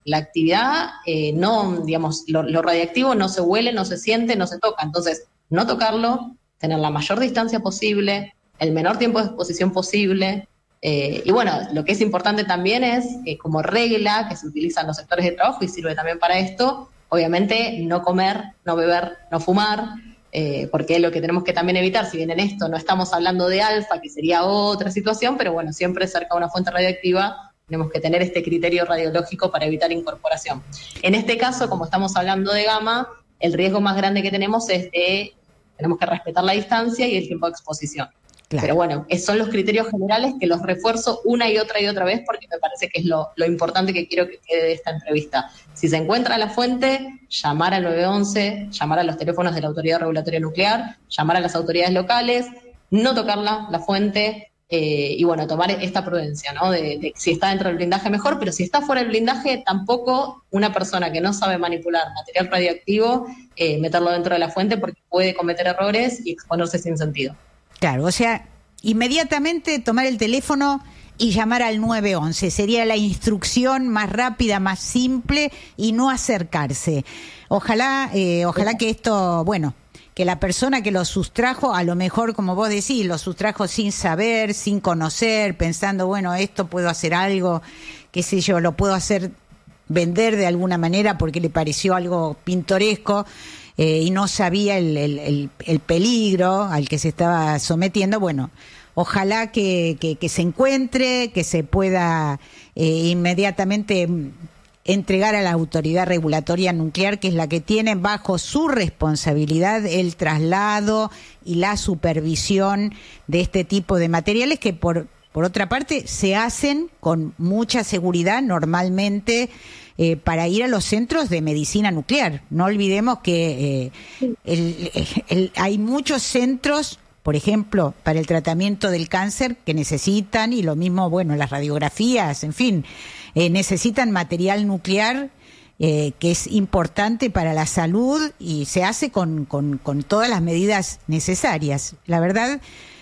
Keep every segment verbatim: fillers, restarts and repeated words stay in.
la actividad eh, no, digamos, lo, lo radiactivo no se huele, no se siente, no se toca. Entonces, no tocarlo, tener la mayor distancia posible, el menor tiempo de exposición posible. Eh, y bueno, lo que es importante también es, eh, como regla que se utiliza en los sectores de trabajo y sirve también para esto, obviamente no comer, no beber, no fumar, eh, porque es lo que tenemos que también evitar. Si bien en esto no estamos hablando de alfa, que sería otra situación, pero bueno, siempre cerca de una fuente radioactiva tenemos que tener este criterio radiológico para evitar incorporación. En este caso, como estamos hablando de gamma, el riesgo más grande que tenemos es de, tenemos que respetar la distancia y el tiempo de exposición. Claro. Pero bueno, esos son los criterios generales que los refuerzo una y otra y otra vez porque me parece que es lo, lo importante que quiero que quede de esta entrevista. Si se encuentra la fuente, llamar al nueve once, llamar a los teléfonos de la Autoridad Regulatoria Nuclear, llamar a las autoridades locales, no tocarla, la fuente, eh, y bueno, tomar esta prudencia, ¿no? De, de si está dentro del blindaje mejor, pero si está fuera del blindaje, tampoco una persona que no sabe manipular material radioactivo, eh, meterlo dentro de la fuente porque puede cometer errores y exponerse sin sentido. Claro, o sea, inmediatamente tomar el teléfono y llamar al nueve once. Sería la instrucción más rápida, más simple y no acercarse. Ojalá, eh, ojalá que esto, bueno, que la persona que lo sustrajo, a lo mejor, como vos decís, lo sustrajo sin saber, sin conocer, pensando, bueno, esto puedo hacer algo, qué sé yo, lo puedo hacer vender de alguna manera porque le pareció algo pintoresco. Eh, y no sabía el, el, el, el peligro al que se estaba sometiendo. Bueno, ojalá que, que, que se encuentre, que se pueda eh, inmediatamente entregar a la Autoridad Regulatoria Nuclear, que es la que tiene bajo su responsabilidad el traslado y la supervisión de este tipo de materiales que por, por otra parte se hacen con mucha seguridad normalmente Eh, para ir a los centros de medicina nuclear. No olvidemos que eh, el, el, hay muchos centros, por ejemplo, para el tratamiento del cáncer que necesitan, y lo mismo, bueno, las radiografías, en fin, eh, necesitan material nuclear eh, que es importante para la salud y se hace con, con, con todas las medidas necesarias. La verdad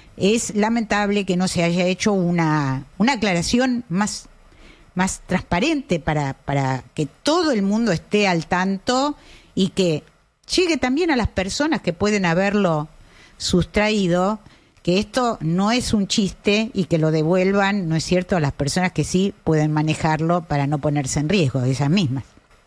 es lamentable que no se haya hecho una, una aclaración más más transparente para, para que todo el mundo esté al tanto y que llegue también a las personas que pueden haberlo sustraído, que esto no es un chiste y que lo devuelvan, ¿no es cierto?, a las personas que sí pueden manejarlo para no ponerse en riesgo ellas mismas.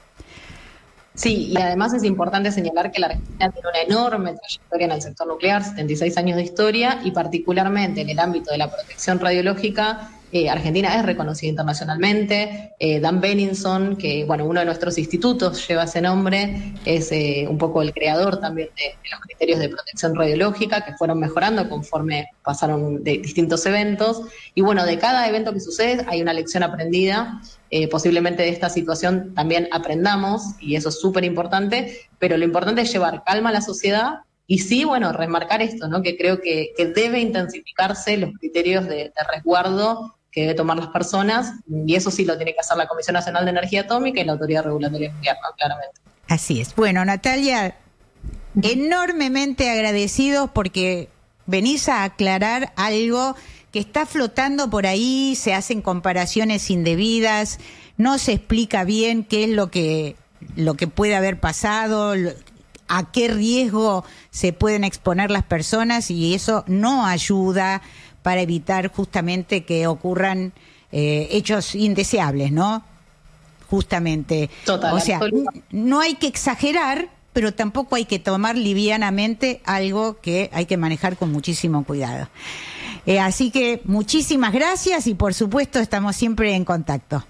Sí, y además es importante señalar que la Argentina tiene una enorme trayectoria en el sector nuclear, setenta y seis años de historia, y particularmente en el ámbito de la protección radiológica, eh, Argentina es reconocida internacionalmente. eh, Dan Benninson, que bueno, uno de nuestros institutos lleva ese nombre, es eh, un poco el creador también de, de los criterios de protección radiológica, que fueron mejorando conforme pasaron de distintos eventos, y bueno, de cada evento que sucede hay una lección aprendida. Eh, posiblemente de esta situación también aprendamos, y eso es súper importante, pero lo importante es llevar calma a la sociedad y sí, bueno, remarcar esto, ¿no? Que creo que, que debe intensificarse los criterios de, de resguardo que debe tomar las personas, y eso sí lo tiene que hacer la Comisión Nacional de Energía Atómica y la Autoridad Regulatoria Nuclear, ¿no? Claramente. Así es. Bueno, Natalia, enormemente agradecidos porque venís a aclarar algo que está flotando por ahí, se hacen comparaciones indebidas, no se explica bien qué es lo que, lo que puede haber pasado, a qué riesgo se pueden exponer las personas, y eso no ayuda para evitar justamente que ocurran eh, hechos indeseables, ¿no? Justamente. Total, o sea, no hay que exagerar, pero tampoco hay que tomar livianamente algo que hay que manejar con muchísimo cuidado. Eh, así que muchísimas gracias y por supuesto estamos siempre en contacto.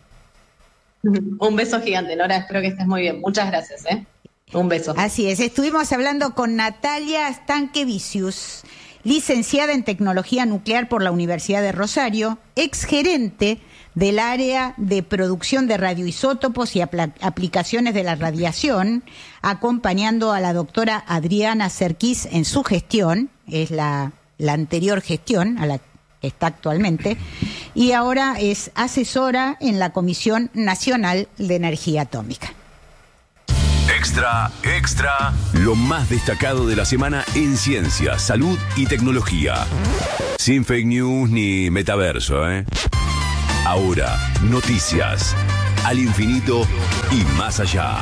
Un beso gigante, Nora, espero que estés muy bien. Muchas gracias, ¿eh? Un beso. Así es, estuvimos hablando con Natalia Stankiewicz, licenciada en Tecnología Nuclear por la Universidad de Rosario, exgerente del área de producción de radioisótopos y apl- aplicaciones de la radiación, acompañando a la doctora Adriana Serkis en su gestión, es la, la anterior gestión a la que está actualmente, y ahora es asesora en la Comisión Nacional de Energía Atómica. Extra, extra. Lo más destacado de la semana en ciencia, salud y tecnología. Sin fake news ni metaverso, ¿eh? Ahora, noticias. al infinito y más allá.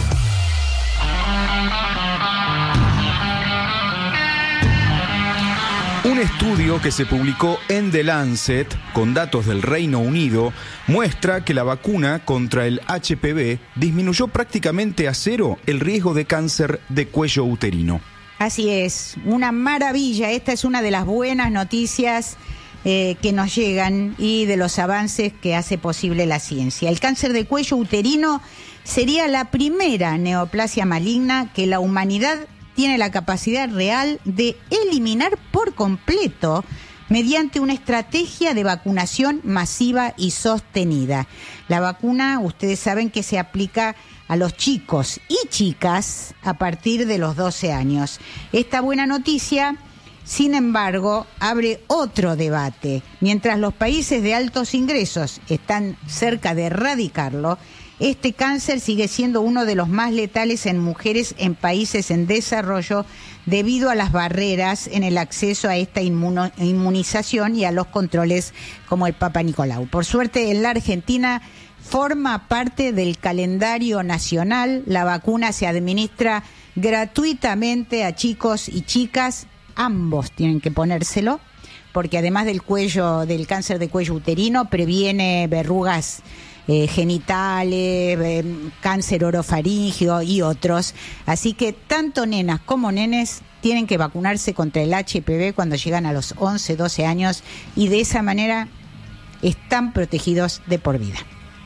Un estudio que se publicó en The Lancet, con datos del Reino Unido, muestra que la vacuna contra el H P V disminuyó prácticamente a cero el riesgo de cáncer de cuello uterino. Así es, una maravilla. Esta es una de las buenas noticias eh, que nos llegan y de los avances que hace posible la ciencia. El cáncer de cuello uterino sería la primera neoplasia maligna que la humanidad tiene la capacidad real de eliminar por completo mediante una estrategia de vacunación masiva y sostenida. La vacuna, ustedes saben que se aplica a los chicos y chicas a partir de los doce años. Esta buena noticia, sin embargo, abre otro debate. Mientras los países de altos ingresos están cerca de erradicarlo, este cáncer sigue siendo uno de los más letales en mujeres en países en desarrollo debido a las barreras en el acceso a esta inmuno, inmunización y a los controles como el Papa Nicolau. Por suerte, en la Argentina forma parte del calendario nacional. La vacuna se administra gratuitamente a chicos y chicas. Ambos tienen que ponérselo, porque además del cuello, del cáncer de cuello uterino, previene verrugas Eh, genitales, eh, cáncer orofaríngeo y otros. Así que tanto nenas como nenes tienen que vacunarse contra el H P V cuando llegan a los once, doce años y de esa manera están protegidos de por vida.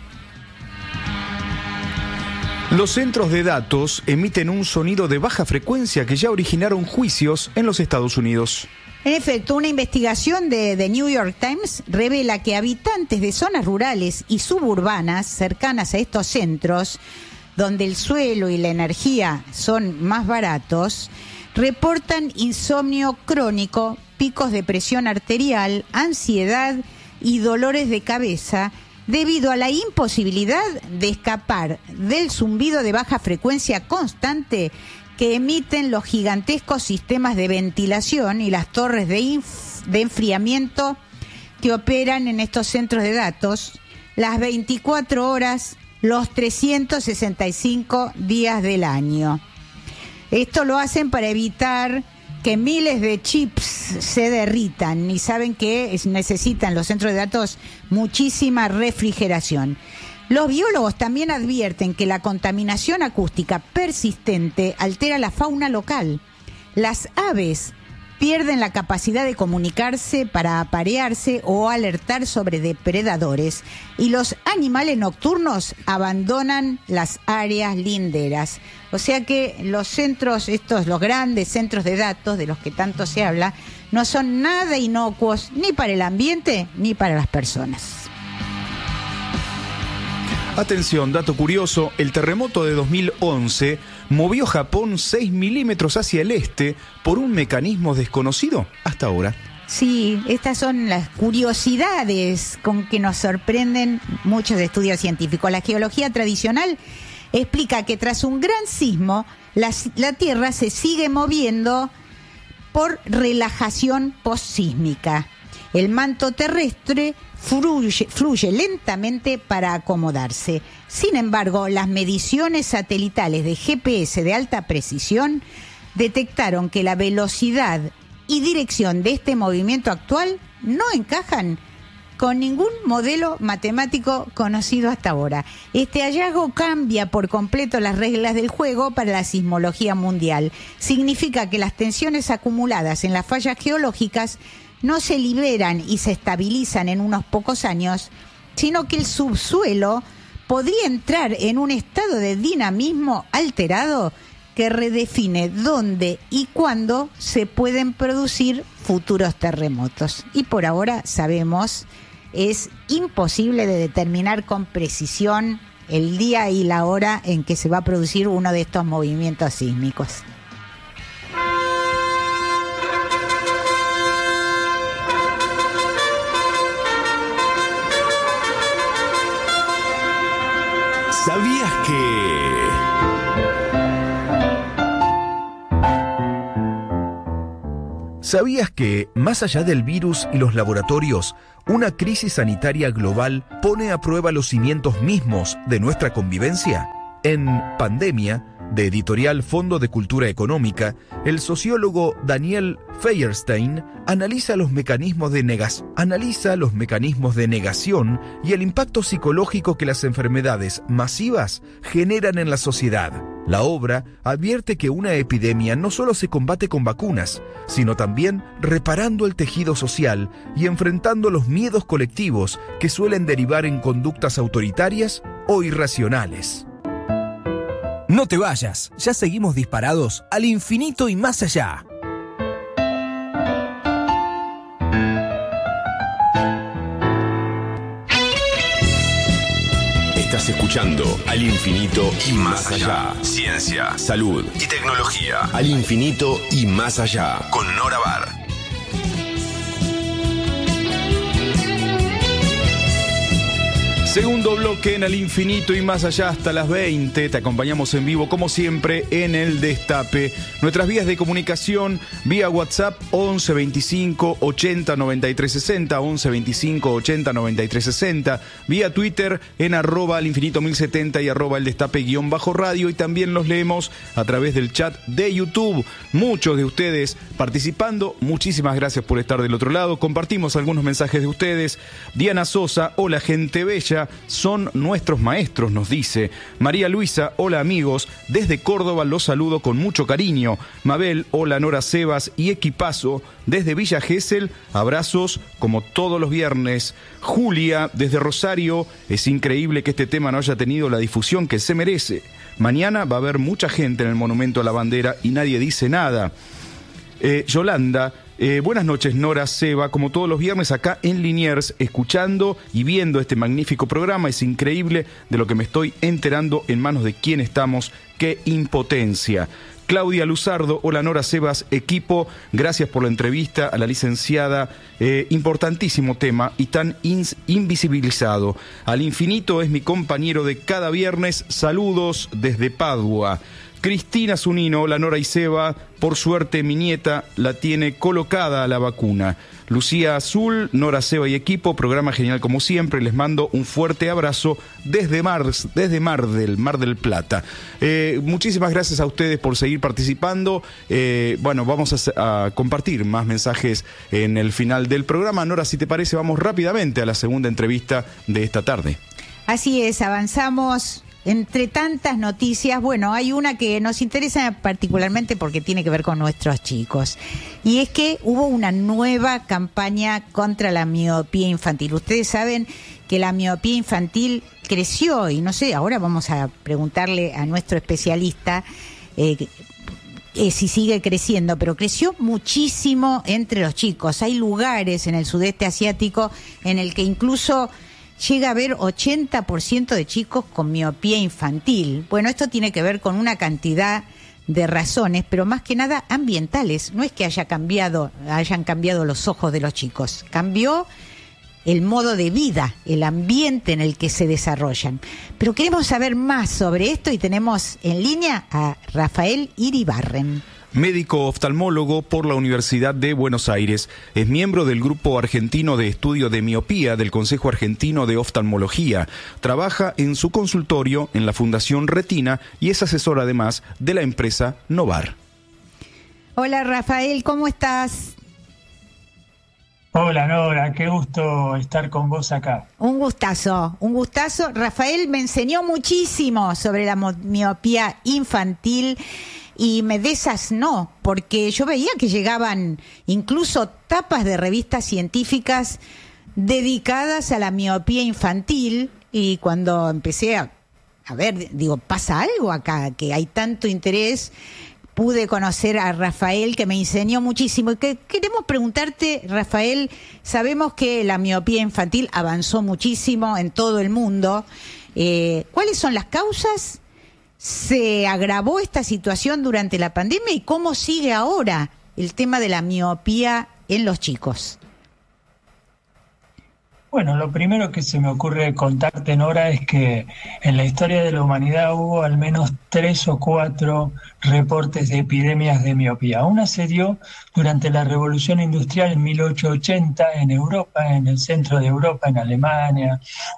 Los centros de datos emiten un sonido de baja frecuencia que ya originaron juicios en los Estados Unidos. En efecto, una investigación de The New York Times revela que habitantes de zonas rurales y suburbanas cercanas a estos centros, donde el suelo y la energía son más baratos, reportan insomnio crónico, picos de presión arterial, ansiedad y dolores de cabeza debido a la imposibilidad de escapar del zumbido de baja frecuencia constante que emiten los gigantescos sistemas de ventilación y las torres de, inf- de enfriamiento que operan en estos centros de datos las veinticuatro horas, los trescientos sesenta y cinco días del año. Esto lo hacen para evitar que miles de chips se derritan y saben que necesitan los centros de datos muchísima refrigeración. Los biólogos también advierten que la contaminación acústica persistente altera la fauna local. Las aves pierden la capacidad de comunicarse para aparearse o alertar sobre depredadores y los animales nocturnos abandonan las áreas linderas. O sea que los centros, estos, los grandes centros de datos de los que tanto se habla, no son nada inocuos ni para el ambiente ni para las personas. Atención, dato curioso, el terremoto de dos mil once movió Japón seis milímetros hacia el este por un mecanismo desconocido hasta ahora. Sí, estas son las curiosidades con que nos sorprenden muchos estudios científicos. La geología tradicional explica que tras un gran sismo, la, la Tierra se sigue moviendo por relajación postsísmica. El manto terrestre fluye, fluye lentamente para acomodarse. Sin embargo, las mediciones satelitales de G P S de alta precisión detectaron que la velocidad y dirección de este movimiento actual no encajan con ningún modelo matemático conocido hasta ahora. Este hallazgo cambia por completo las reglas del juego para la sismología mundial. Significa que las tensiones acumuladas en las fallas geológicas no se liberan y se estabilizan en unos pocos años, sino que el subsuelo podría entrar en un estado de dinamismo alterado que redefine dónde y cuándo se pueden producir futuros terremotos. Y por ahora sabemos, es imposible de determinar con precisión el día y la hora en que se va a producir uno de estos movimientos sísmicos. ¿Sabías que...? ¿Sabías que, más allá del virus y los laboratorios, una crisis sanitaria global pone a prueba los cimientos mismos de nuestra convivencia? En Pandemia, de Editorial Fondo de Cultura Económica, el sociólogo Daniel Feuerstein analiza los mecanismos de negas- analiza los mecanismos de negación y el impacto psicológico que las enfermedades masivas generan en la sociedad. La obra advierte que una epidemia no solo se combate con vacunas, sino también reparando el tejido social y enfrentando los miedos colectivos que suelen derivar en conductas autoritarias o irracionales. No te vayas, ya seguimos disparados al infinito y más allá. Estás escuchando Al Infinito y Más Allá. Ciencia, salud y tecnología. Al Infinito y Más Allá. Con Nora Bar. Segundo bloque en Al Infinito y Más Allá hasta las veinte. Te acompañamos en vivo, como siempre, en El Destape. Nuestras vías de comunicación, vía WhatsApp once veinticinco ochenta noventa y tres sesenta, once veinticinco ochenta noventa y tres sesenta. Vía Twitter en arroba al infinito mil setenta y arroba el destape guión bajo radio. Y también los leemos a través del chat de YouTube. Muchos de ustedes participando. Muchísimas gracias por estar del otro lado. Compartimos algunos mensajes de ustedes. Diana Sosa, hola gente bella. Son nuestros maestros, nos dice. María Luisa, hola amigos, desde Córdoba los saludo con mucho cariño. Mabel, hola Nora Sebas y equipazo, desde Villa Gesell, abrazos como todos los viernes. Julia, desde Rosario, es increíble que este tema no haya tenido la difusión que se merece. Mañana va a haber mucha gente en el Monumento a la Bandera y nadie dice nada. Eh, Yolanda, Eh, buenas noches Nora, Seba, como todos los viernes acá en Liniers, escuchando y viendo este magnífico programa. Es increíble de lo que me estoy enterando, en manos de quién estamos, qué impotencia. Claudia Luzardo, hola Nora, Sebas, equipo, gracias por la entrevista a la licenciada, eh, importantísimo tema y tan ins- invisibilizado. Al Infinito es mi compañero de cada viernes, saludos desde Padua. Cristina Zunino, hola Nora y Seba, por suerte mi nieta la tiene colocada a la vacuna. Lucía Azul, Nora, Seba y equipo, programa genial como siempre, les mando un fuerte abrazo desde Mar, desde Mar del, Mar del Plata. Eh, muchísimas gracias a ustedes por seguir participando. Eh, bueno, vamos a, a compartir más mensajes en el final del programa. Nora, si te parece, vamos rápidamente a la segunda entrevista de esta tarde. Así es, avanzamos. Entre tantas noticias, bueno, hay una que nos interesa particularmente porque tiene que ver con nuestros chicos. Y es que hubo una nueva campaña contra la miopía infantil. Ustedes saben que la miopía infantil creció y no sé, ahora vamos a preguntarle a nuestro especialista eh, eh, si sigue creciendo, pero creció muchísimo entre los chicos. Hay lugares en el sudeste asiático en el que incluso llega a haber ochenta por ciento de chicos con miopía infantil. Bueno, esto tiene que ver con una cantidad de razones, pero más que nada ambientales. No es que haya cambiado, hayan cambiado los ojos de los chicos. Cambió el modo de vida, el ambiente en el que se desarrollan. Pero queremos saber más sobre esto y tenemos en línea a Rafael Iribarren. Médico oftalmólogo por la Universidad de Buenos Aires. Es miembro del Grupo Argentino de Estudio de Miopía del Consejo Argentino de Oftalmología. Trabaja en su consultorio en la Fundación Retina y es asesor además de la empresa Novar. Hola Rafael, ¿cómo estás? Hola Nora, qué gusto estar con vos acá. Un gustazo, un gustazo. Rafael me enseñó muchísimo sobre la miopía infantil y me desasnó, porque yo veía que llegaban incluso tapas de revistas científicas dedicadas a la miopía infantil, y cuando empecé a, a ver, digo, ¿pasa algo acá? Que hay tanto interés. Pude conocer a Rafael, que me enseñó muchísimo. Y que queremos preguntarte, Rafael, sabemos que la miopía infantil avanzó muchísimo en todo el mundo. Eh, ¿Cuáles son las causas? ¿Se agravó esta situación durante la pandemia? ¿Y cómo sigue ahora el tema de la miopía en los chicos? Bueno, lo primero que se me ocurre contarte, Nora, es que en la historia de la humanidad hubo al menos tres o cuatro reportes de epidemias de miopía. Una se dio durante la Revolución Industrial en mil ochocientos ochenta en Europa, en el centro de Europa, en Alemania,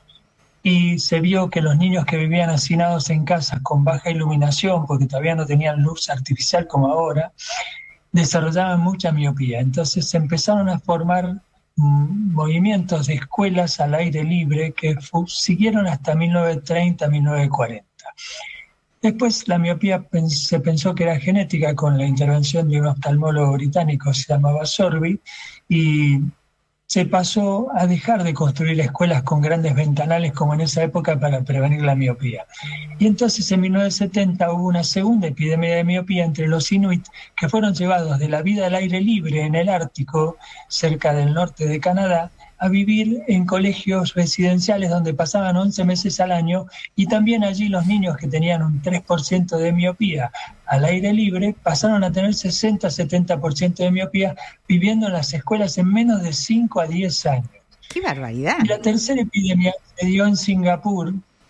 y se vio que los niños que vivían hacinados en casas con baja iluminación, porque todavía no tenían luz artificial como ahora, desarrollaban mucha miopía. Entonces se empezaron a formar movimientos de escuelas al aire libre que siguieron hasta mil novecientos treinta, mil novecientos cuarenta. Después la miopía se pensó que era genética con la intervención de un oftalmólogo británico, se llamaba Sorby, y se pasó a dejar de construir escuelas con grandes ventanales como en esa época para prevenir la miopía. Y entonces en mil novecientos setenta hubo una segunda epidemia de miopía entre los inuit que fueron llevados de la vida al aire libre en el Ártico, cerca del norte de Canadá, a vivir en colegios residenciales donde pasaban once meses al año, y también allí los niños que tenían un tres por ciento de miopía al aire libre pasaron a tener sesenta a setenta por ciento de miopía viviendo en las escuelas en menos de cinco a diez años. ¡Qué barbaridad! Y la tercera epidemia se dio en Singapur,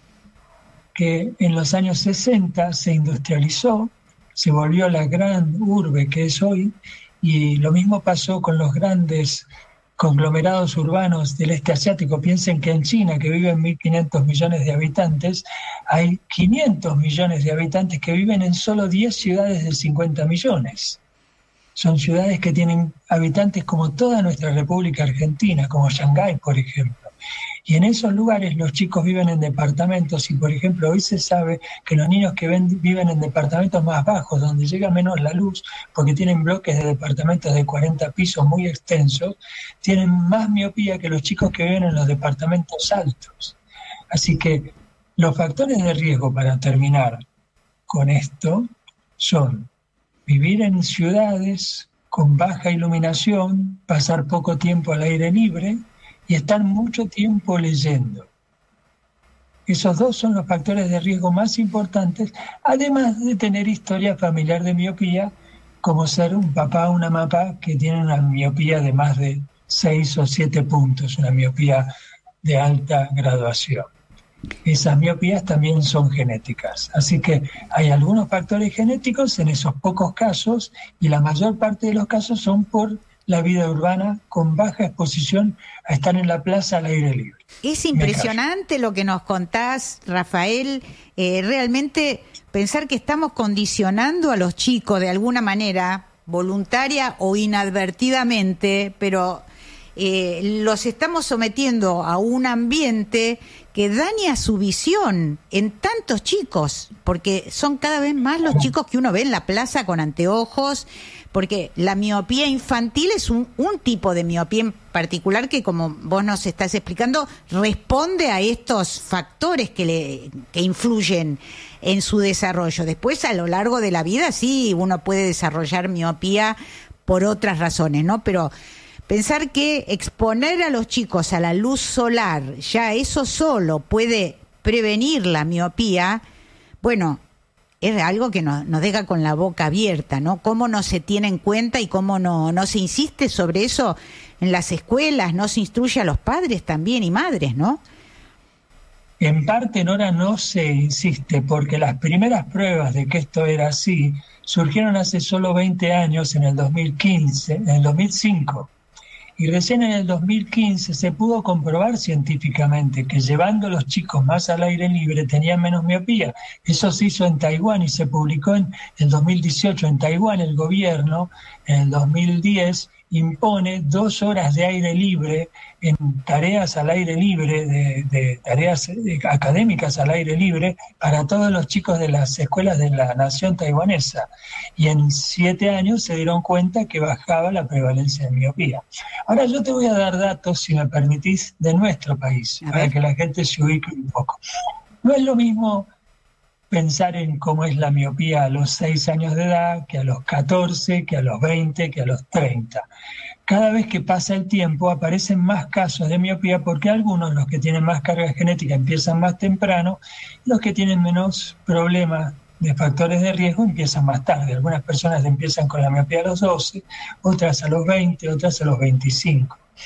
que en los años sesenta se industrializó, se volvió la gran urbe que es hoy, y lo mismo pasó con los grandes conglomerados urbanos del este asiático. Piensen que en China, que viven mil quinientos millones de habitantes, hay quinientos millones de habitantes que viven en solo diez ciudades de cincuenta millones. Son ciudades que tienen habitantes como toda nuestra República Argentina, como Shanghái, por ejemplo. Y en esos lugares los chicos viven en departamentos, y por ejemplo hoy se sabe que los niños que ven, viven en departamentos más bajos, donde llega menos la luz, porque tienen bloques de departamentos de cuarenta pisos muy extensos, tienen más miopía que los chicos que viven en los departamentos altos. Así que los factores de riesgo, para terminar con esto, son vivir en ciudades con baja iluminación, pasar poco tiempo al aire libre y estar mucho tiempo leyendo. Esos dos son los factores de riesgo más importantes, además de tener historia familiar de miopía, como ser un papá o una mamá que tienen una miopía de más de seis o siete puntos, una miopía de alta graduación. Esas miopías también son genéticas, así que hay algunos factores genéticos en esos pocos casos, y la mayor parte de los casos son por la vida urbana con baja exposición a estar en la plaza al aire libre. Es impresionante lo que nos contás, Rafael. Eh, realmente pensar que estamos condicionando a los chicos de alguna manera, voluntaria o inadvertidamente, pero eh, los estamos sometiendo a un ambiente que daña su visión en tantos chicos, porque son cada vez más los chicos que uno ve en la plaza con anteojos, porque la miopía infantil es un, un tipo de miopía en particular que, como vos nos estás explicando, responde a estos factores que, le, que influyen en su desarrollo. Después, a lo largo de la vida, sí, uno puede desarrollar miopía por otras razones, ¿no? Pero pensar que exponer a los chicos a la luz solar, ya eso solo puede prevenir la miopía, bueno, es algo que nos, nos deja con la boca abierta, ¿no? Cómo no se tiene en cuenta y cómo no, no se insiste sobre eso en las escuelas, no se instruye a los padres también y madres, ¿no? En parte, Nora, no se insiste, porque las primeras pruebas de que esto era así surgieron hace solo veinte años, en el dos mil quince, en el dos mil cinco. Y recién en el dos mil quince se pudo comprobar científicamente que llevando a los chicos más al aire libre tenían menos miopía. Eso se hizo en Taiwán y se publicó en el dos mil dieciocho. En Taiwán el gobierno en el dos mil diez impone dos horas de aire libre en tareas al aire libre, de, de tareas académicas al aire libre para todos los chicos de las escuelas de la nación taiwanesa. Y en siete años se dieron cuenta que bajaba la prevalencia de miopía. Ahora yo te voy a dar datos, si me permitís, de nuestro país, para que la gente se ubique un poco. No es lo mismo pensar en cómo es la miopía a los seis años de edad, que a los catorce, que a los veinte, que a los treinta. Cada vez que pasa el tiempo aparecen más casos de miopía, porque algunos, los que tienen más carga genética, empiezan más temprano, y los que tienen menos problemas de factores de riesgo empiezan más tarde. Algunas personas empiezan con la miopía a los doce, otras a los veinte, otras a los veinticinco.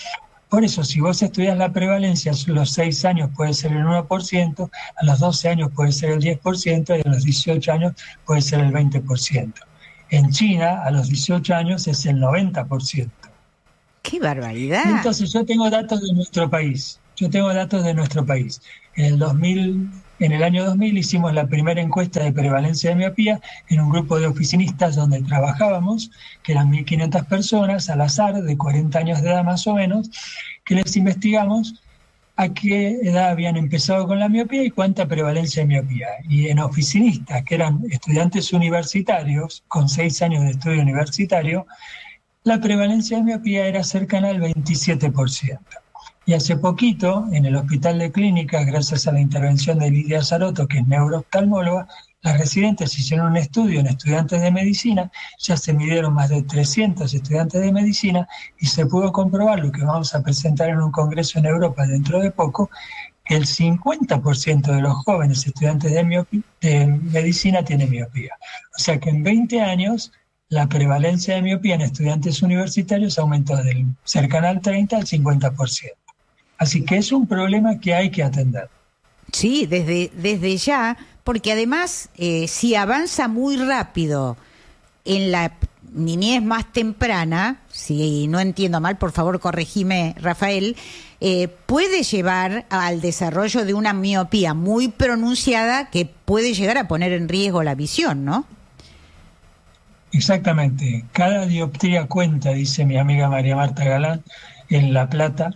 Por eso, si vos estudias la prevalencia, a los seis años puede ser el uno por ciento, a los doce años puede ser el diez por ciento y a los dieciocho años puede ser el veinte por ciento. En China, a los dieciocho años es el noventa por ciento. ¡Qué barbaridad! Entonces, yo tengo datos de nuestro país. Yo tengo datos de nuestro país. En el dos mil, en el año dos mil hicimos la primera encuesta de prevalencia de miopía en un grupo de oficinistas donde trabajábamos, que eran mil quinientas personas al azar, de cuarenta años de edad más o menos, que les investigamos a qué edad habían empezado con la miopía y cuánta prevalencia de miopía. Y en oficinistas, que eran estudiantes universitarios, con seis años de estudio universitario, la prevalencia de miopía era cercana al veintisiete por ciento. Y hace poquito, en el Hospital de Clínicas, gracias a la intervención de Lidia Saroto, que es neurooftalmóloga, las residentes hicieron un estudio en estudiantes de medicina, ya se midieron más de trescientos estudiantes de medicina y se pudo comprobar lo que vamos a presentar en un congreso en Europa dentro de poco, que el cincuenta por ciento de los jóvenes estudiantes de, miopía, de medicina tiene miopía. O sea que en veinte años la prevalencia de miopía en estudiantes universitarios aumentó del cercana al treinta al cincuenta por ciento. Así que es un problema que hay que atender. Sí, desde, desde ya, porque además, eh, si avanza muy rápido en la niñez más temprana, si no entiendo mal, por favor corregime, Rafael, eh, puede llevar al desarrollo de una miopía muy pronunciada que puede llegar a poner en riesgo la visión, ¿no? Exactamente. Cada dioptría cuenta, dice mi amiga María Marta Galán, en La Plata,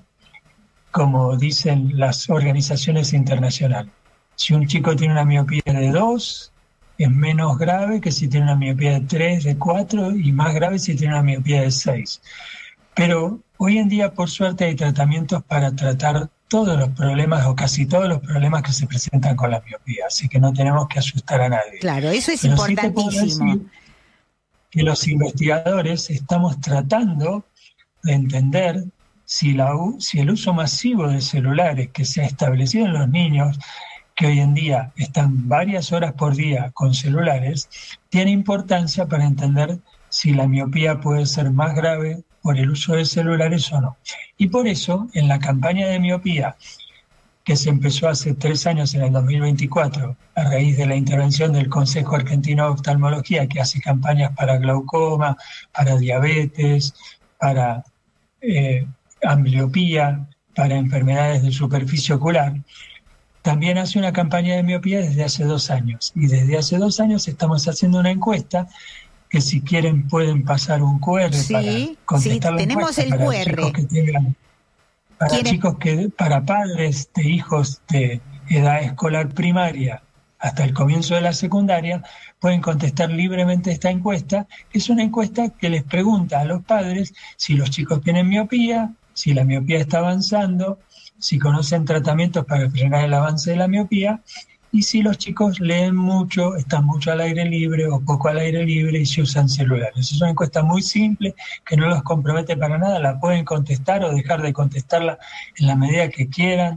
como dicen las organizaciones internacionales. Si un chico tiene una miopía de dos, es menos grave que si tiene una miopía de tres, de cuatro, y más grave si tiene una miopía de seis. Pero hoy en día, por suerte, hay tratamientos para tratar todos los problemas o casi todos los problemas que se presentan con la miopía, así que no tenemos que asustar a nadie. Claro, eso es Pero importantísimo. Sí te puedo decir que los investigadores estamos tratando de entender si, la, si el uso masivo de celulares que se ha establecido en los niños, que hoy en día están varias horas por día con celulares, tiene importancia para entender si la miopía puede ser más grave por el uso de celulares o no. Y por eso, en la campaña de miopía, que se empezó hace tres años, en el dos mil veinticuatro, a raíz de la intervención del Consejo Argentino de Oftalmología, que hace campañas para glaucoma, para diabetes, para eh, ambliopía, para enfermedades de superficie ocular, también hace una campaña de miopía desde hace dos años. Y desde hace dos años estamos haciendo una encuesta que, si quieren, pueden pasar un cu erre sí, para contestar sí, la tenemos encuesta el para cu erre. chicos que tengan, para chicos que, para padres de hijos de edad escolar primaria hasta el comienzo de la secundaria, pueden contestar libremente esta encuesta, que es una encuesta que les pregunta a los padres si los chicos tienen miopía, si la miopía está avanzando, si conocen tratamientos para frenar el avance de la miopía, y si los chicos leen mucho, están mucho al aire libre o poco al aire libre y si usan celulares. Es una encuesta muy simple que no los compromete para nada, la pueden contestar o dejar de contestarla en la medida que quieran.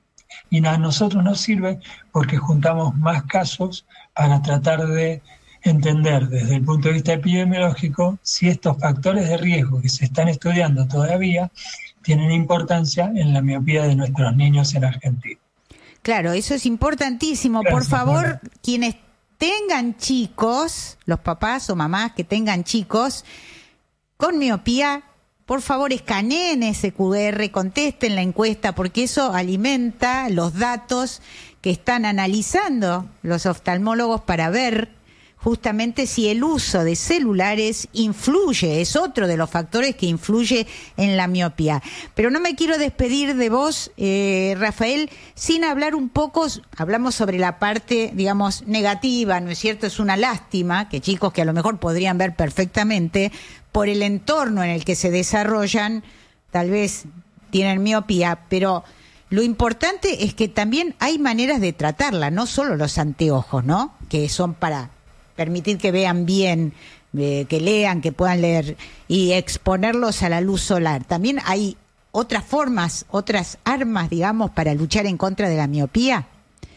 Y a nosotros nos sirve porque juntamos más casos para tratar de entender desde el punto de vista epidemiológico si estos factores de riesgo que se están estudiando todavía tienen importancia en la miopía de nuestros niños en Argentina. Claro, eso es importantísimo. Gracias, por favor, Mara. Quienes tengan chicos, los papás o mamás que tengan chicos con miopía, por favor escaneen ese cu erre, contesten la encuesta, porque eso alimenta los datos que están analizando los oftalmólogos para ver justamente si el uso de celulares influye, es otro de los factores que influye en la miopía. Pero no me quiero despedir de vos, eh, Rafael, sin hablar un poco, hablamos sobre la parte, digamos, negativa, ¿no es cierto? Es una lástima que chicos que a lo mejor podrían ver perfectamente, por el entorno en el que se desarrollan, tal vez tienen miopía, pero lo importante es que también hay maneras de tratarla, no solo los anteojos, ¿no? Que son para permitir que vean bien, eh, que lean, que puedan leer y exponerlos a la luz solar. También hay otras formas, otras armas, digamos, para luchar en contra de la miopía.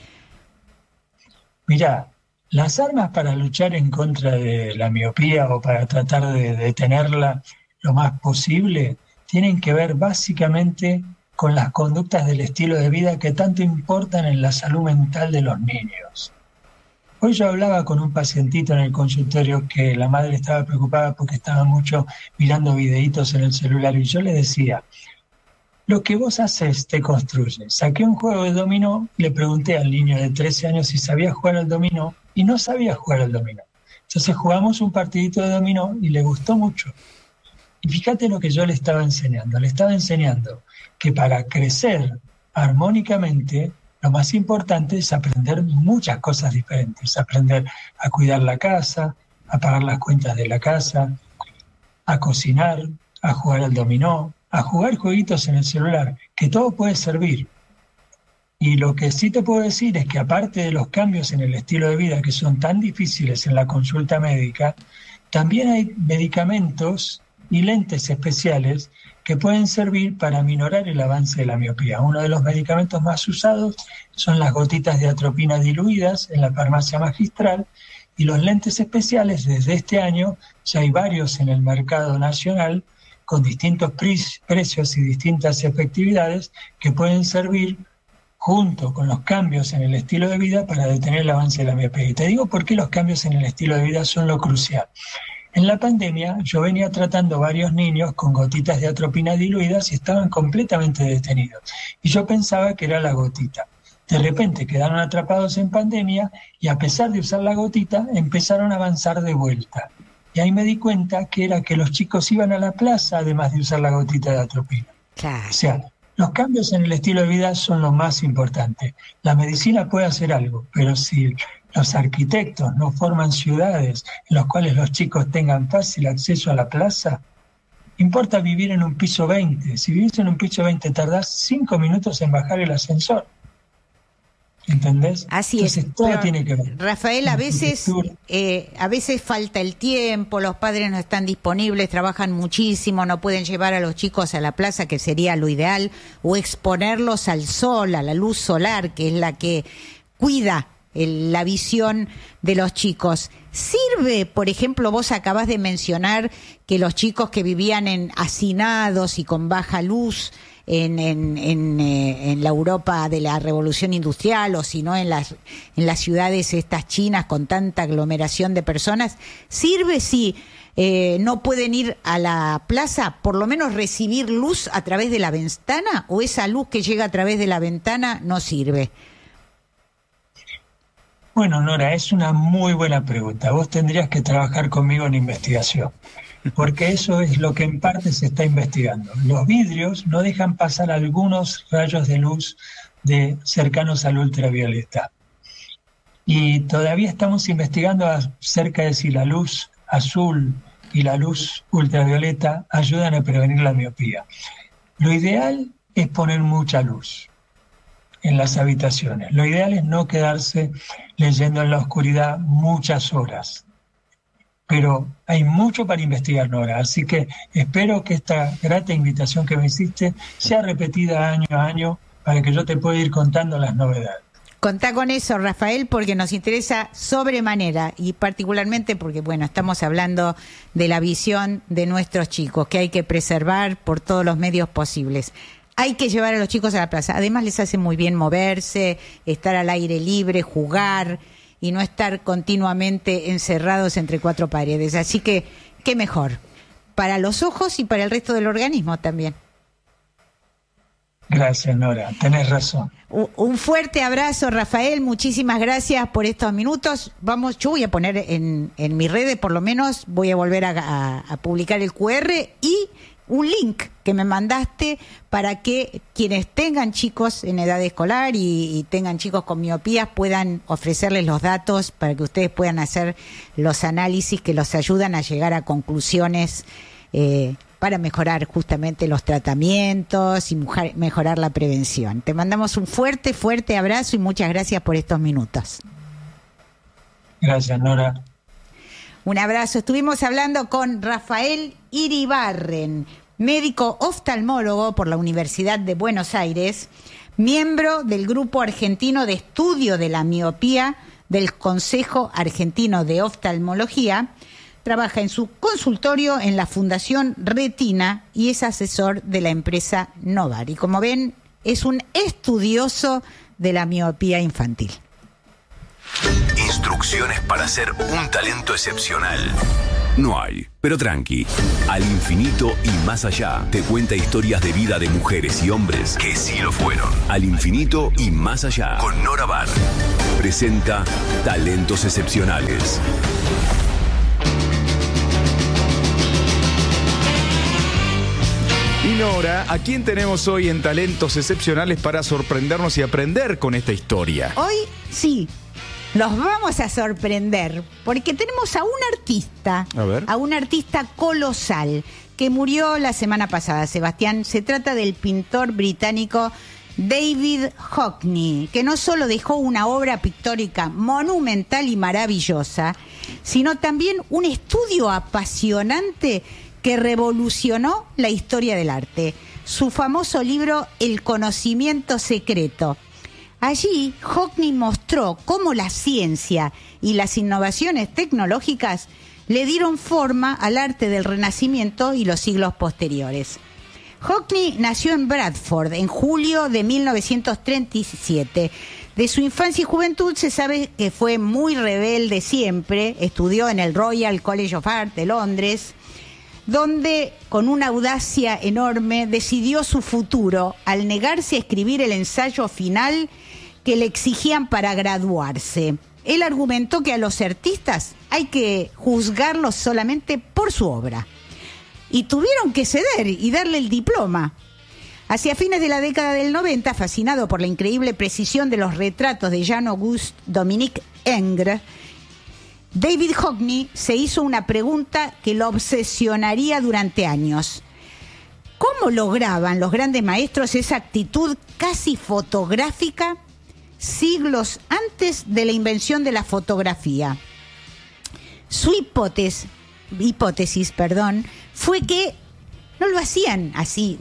Mirá, las armas para luchar en contra de la miopía o para tratar de detenerla lo más posible tienen que ver básicamente con las conductas del estilo de vida que tanto importan en la salud mental de los niños. Hoy yo hablaba con un pacientito en el consultorio que la madre estaba preocupada porque estaba mucho mirando videitos en el celular, y yo le decía, lo que vos haces te construye. Saqué un juego de dominó, le pregunté al niño de trece años si sabía jugar al dominó, y no sabía jugar al dominó. Entonces jugamos un partidito de dominó y le gustó mucho. Y fíjate lo que yo le estaba enseñando. Le estaba enseñando que para crecer armónicamente, lo más importante es aprender muchas cosas diferentes. Aprender a cuidar la casa, a pagar las cuentas de la casa, a cocinar, a jugar al dominó, a jugar jueguitos en el celular, que todo puede servir. Y lo que sí te puedo decir es que aparte de los cambios en el estilo de vida que son tan difíciles en la consulta médica, también hay medicamentos y lentes especiales que pueden servir para minorar el avance de la miopía. Uno de los medicamentos más usados son las gotitas de atropina diluidas en la farmacia magistral, y los lentes especiales desde este año ya hay varios en el mercado nacional con distintos pre- precios y distintas efectividades que pueden servir junto con los cambios en el estilo de vida para detener el avance de la miopía. Y te digo por qué los cambios en el estilo de vida son lo crucial. En la pandemia yo venía tratando varios niños con gotitas de atropina diluidas y estaban completamente detenidos. Y yo pensaba que era la gotita. De repente quedaron atrapados en pandemia y a pesar de usar la gotita empezaron a avanzar de vuelta. Y ahí me di cuenta que era que los chicos iban a la plaza además de usar la gotita de atropina. Claro. O sea, los cambios en el estilo de vida son lo más importante. La medicina puede hacer algo, pero si los arquitectos no forman ciudades en las cuales los chicos tengan fácil acceso a la plaza, importa vivir en un piso veinte. Si vivís en un piso veinte, tardás cinco minutos en bajar el ascensor. ¿Entendés? Así Entonces, es. todo Pero, tiene que ver. Rafael, a veces, eh, a veces falta el tiempo, los padres no están disponibles, trabajan muchísimo, no pueden llevar a los chicos a la plaza, que sería lo ideal, o exponerlos al sol, a la luz solar, que es la que cuida el, la visión de los chicos. ¿Sirve, por ejemplo, vos acabás de mencionar que los chicos que vivían en hacinados y con baja luz, en, en, en, eh, en la Europa de la Revolución Industrial, o si no en las, en las ciudades estas chinas con tanta aglomeración de personas, sirve si eh, no pueden ir a la plaza, por lo menos recibir luz a través de la ventana, o esa luz que llega a través de la ventana no sirve? Bueno, Nora, es una muy buena pregunta. Vos tendrías que trabajar conmigo en investigación, porque eso es lo que en parte se está investigando. Los vidrios no dejan pasar algunos rayos de luz de cercanos al ultravioleta. Y todavía estamos investigando acerca de si la luz azul y la luz ultravioleta ayudan a prevenir la miopía. Lo ideal es poner mucha luz en las habitaciones. Lo ideal es no quedarse leyendo en la oscuridad muchas horas. Pero hay mucho para investigar, Nora, así que espero que esta grata invitación que me hiciste sea repetida año a año para que yo te pueda ir contando las novedades. Contá con eso, Rafael, porque nos interesa sobremanera, y particularmente porque, bueno, estamos hablando de la visión de nuestros chicos, que hay que preservar por todos los medios posibles. Hay que llevar a los chicos a la plaza. Además les hace muy bien moverse, estar al aire libre, jugar y no estar continuamente encerrados entre cuatro paredes. Así que, qué mejor, para los ojos y para el resto del organismo también. Gracias, Nora, tenés razón. Un fuerte abrazo, Rafael, muchísimas gracias por estos minutos. Vamos, yo voy a poner en, en mis redes, por lo menos, voy a volver a, a, a publicar el cu erre y un link que me mandaste para que quienes tengan chicos en edad escolar y, y tengan chicos con miopías puedan ofrecerles los datos para que ustedes puedan hacer los análisis que los ayudan a llegar a conclusiones eh, para mejorar justamente los tratamientos y mejorar la prevención. Te mandamos un fuerte, fuerte abrazo y muchas gracias por estos minutos. Gracias, Nora. Un abrazo. Estuvimos hablando con Rafael Iribarren, médico oftalmólogo por la Universidad de Buenos Aires, miembro del Grupo Argentino de Estudio de la Miopía del Consejo Argentino de Oftalmología, trabaja en su consultorio en la Fundación Retina y es asesor de la empresa Novar. Y como ven, es un estudioso de la miopía infantil. Instrucciones para ser un talento excepcional. No hay, pero tranqui. Al infinito y más allá te cuenta historias de vida de mujeres y hombres que sí lo fueron. Al infinito y más allá con Nora Bar. Presenta Talentos Excepcionales. Y Nora, ¿a quién tenemos hoy en Talentos Excepcionales para sorprendernos y aprender con esta historia? Hoy sí. Los vamos a sorprender porque tenemos a un artista, a ver. a un artista colosal que murió la semana pasada, Sebastián. Se trata del pintor británico David Hockney, que no solo dejó una obra pictórica monumental y maravillosa, sino también un estudio apasionante que revolucionó la historia del arte. Su famoso libro El conocimiento secreto. Allí, Hockney mostró cómo la ciencia y las innovaciones tecnológicas le dieron forma al arte del Renacimiento y los siglos posteriores. Hockney nació en Bradford en julio de mil novecientos treinta y siete. De su infancia y juventud se sabe que fue muy rebelde siempre. Estudió en el Royal College of Art de Londres, donde con una audacia enorme decidió su futuro al negarse a escribir el ensayo final que le exigían para graduarse. Él argumentó que a los artistas hay que juzgarlos solamente por su obra. Y tuvieron que ceder y darle el diploma. Hacia fines de la década del noventa, fascinado por la increíble precisión de los retratos de Jean-Auguste Dominique Ingres, David Hockney se hizo una pregunta que lo obsesionaría durante años. ¿Cómo lograban los grandes maestros esa actitud casi fotográfica siglos antes de la invención de la fotografía? Su hipótesis, hipótesis perdón, fue que no lo hacían así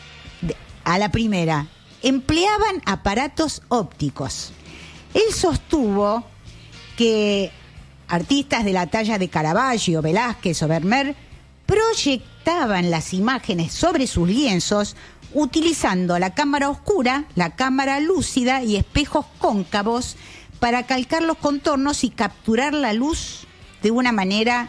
a la primera. Empleaban aparatos ópticos. Él sostuvo que artistas de la talla de Caravaggio, Velázquez o Vermeer proyectaban las imágenes sobre sus lienzos utilizando la cámara oscura, la cámara lúcida y espejos cóncavos para calcar los contornos y capturar la luz de una manera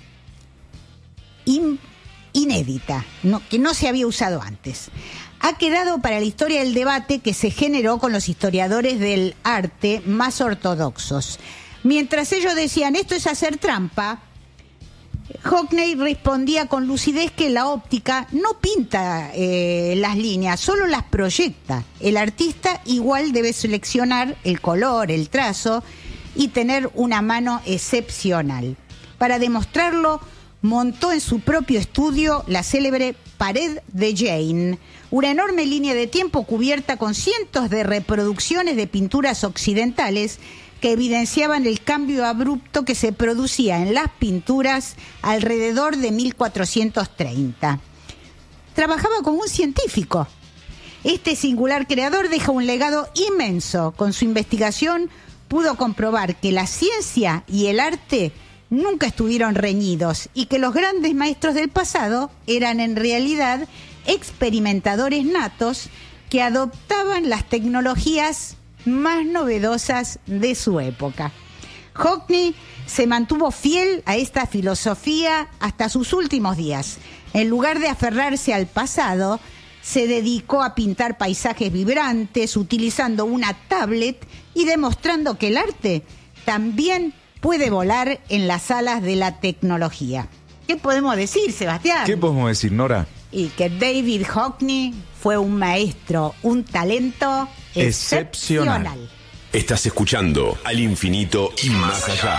in, inédita, no, que no se había usado antes. Ha quedado para la historia el debate que se generó con los historiadores del arte más ortodoxos. Mientras ellos decían, esto es hacer trampa, Hockney respondía con lucidez que la óptica no pinta eh, las líneas, solo las proyecta. El artista igual debe seleccionar el color, el trazo y tener una mano excepcional. Para demostrarlo, montó en su propio estudio la célebre Pared de Jane, una enorme línea de tiempo cubierta con cientos de reproducciones de pinturas occidentales que evidenciaban el cambio abrupto que se producía en las pinturas alrededor de mil cuatrocientos treinta. Trabajaba como un científico. Este singular creador deja un legado inmenso. Con su investigación pudo comprobar que la ciencia y el arte nunca estuvieron reñidos y que los grandes maestros del pasado eran en realidad experimentadores natos que adoptaban las tecnologías más novedosas de su época. Hockney se mantuvo fiel a esta filosofía hasta sus últimos días. En lugar de aferrarse al pasado, se dedicó a pintar paisajes vibrantes utilizando una tablet y demostrando que el arte también puede volar en las alas de la tecnología. ¿Qué podemos decir, Sebastián? ¿Qué podemos decir, Nora? Y que David Hockney fue un maestro, un talento excepcional. excepcional. Estás escuchando Al Infinito y Más Allá.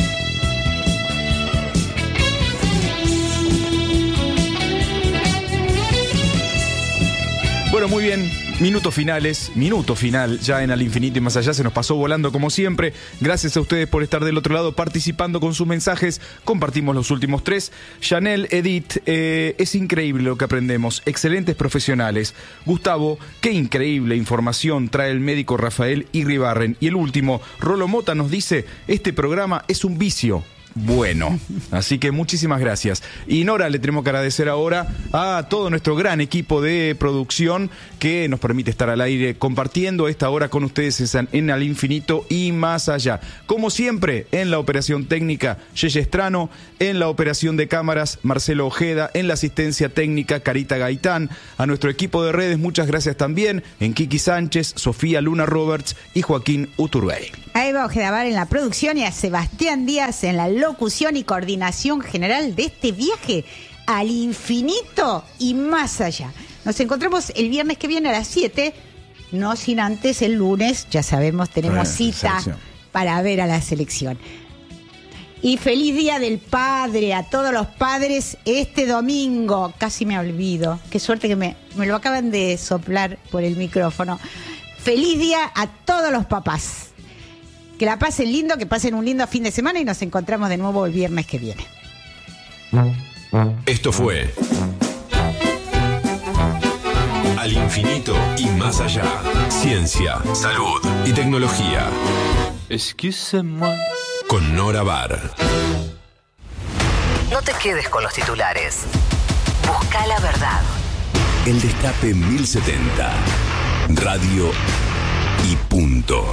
Bueno, muy bien. Minutos finales, minuto final ya en Al Infinito y Más Allá. Se nos pasó volando como siempre. Gracias a ustedes por estar del otro lado participando con sus mensajes. Compartimos los últimos tres. Chanel, Edith, eh, es increíble lo que aprendemos. Excelentes profesionales. Gustavo, qué increíble información trae el médico Rafael Irribarren. Y el último, Rolo Mota nos dice, este programa es un vicio. bueno. Así que muchísimas gracias. Y Nora, le tenemos que agradecer ahora a todo nuestro gran equipo de producción que nos permite estar al aire compartiendo esta hora con ustedes en Al Infinito y Más Allá. Como siempre, en la operación técnica, Yeye Estrano, en la operación de cámaras, Marcelo Ojeda, en la asistencia técnica, Carita Gaitán, a nuestro equipo de redes, muchas gracias también, en Kiki Sánchez, Sofía Luna Roberts y Joaquín Uturbey. A Eva Ojedabar en la producción y a Sebastián Díaz en la locución y coordinación general de este viaje al infinito y más allá. Nos encontramos el viernes que viene a las siete, no sin antes el lunes, ya sabemos, tenemos cita selección para ver a la selección. Y feliz Día del Padre a todos los padres este domingo. Casi me olvido. Qué suerte que me, me lo acaban de soplar por el micrófono. Feliz día a todos los papás. Que la pasen lindo, que pasen un lindo fin de semana y nos encontramos de nuevo el viernes que viene. Esto fue Al Infinito y Más Allá. Ciencia, salud y tecnología. Excusez-moi. Con Nora Bar. No te quedes con los titulares. Busca la verdad. El Destape mil setenta. Radio y punto.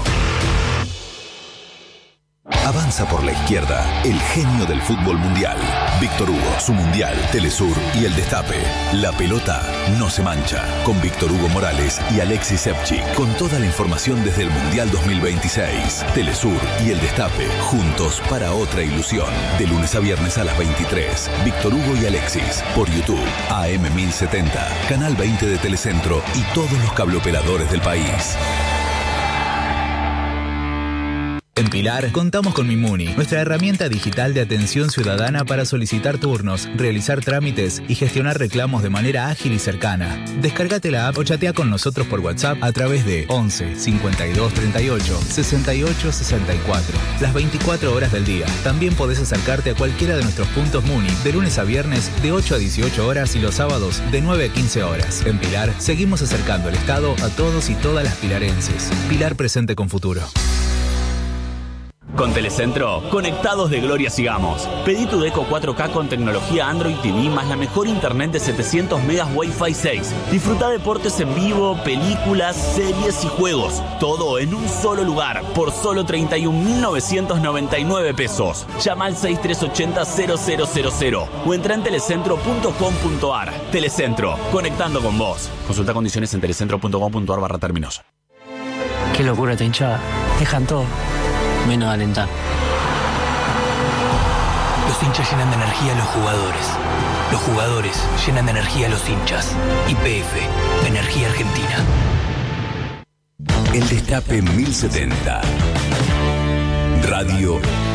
Avanza por la izquierda el genio del fútbol mundial. Víctor Hugo, su mundial, Telesur y el Destape. La pelota no se mancha. Con Víctor Hugo Morales y Alexis Sepchi. Con toda la información desde el Mundial dos mil veintiséis. Telesur y el Destape. Juntos para otra ilusión. De lunes a viernes a las veintitrés. Víctor Hugo y Alexis. Por YouTube. A M mil setenta. Canal veinte de Telecentro. Y todos los cableoperadores del país. En Pilar, contamos con Mimuni, nuestra herramienta digital de atención ciudadana para solicitar turnos, realizar trámites y gestionar reclamos de manera ágil y cercana. Descárgate la app o chatea con nosotros por WhatsApp a través de once cincuenta y dos treinta y ocho sesenta y ocho sesenta y cuatro, las veinticuatro horas del día. También podés acercarte a cualquiera de nuestros puntos Muni de lunes a viernes de ocho a dieciocho horas y los sábados de nueve a quince horas. En Pilar, seguimos acercando el Estado a todos y todas las pilarenses. Pilar presente con futuro. Con Telecentro, conectados de gloria sigamos. Pedí tu Deco cuatro K con tecnología Android T V más la mejor internet de setecientos megas Wi-Fi seis. Disfruta deportes en vivo, películas, series y juegos. Todo en un solo lugar, por solo treinta y un mil novecientos noventa y nueve pesos. Llama al seis tres ocho cero cero cero cero cero o entra en telecentro punto com punto ar. Telecentro, conectando con vos. Consulta condiciones en telecentro punto com punto ar barra términos. Qué locura esta hinchada. Dejan todo menos alentar. Los hinchas llenan de energía a los jugadores. Los jugadores llenan de energía a los hinchas. Y P F, Energía Argentina. El Destape mil setenta. Radio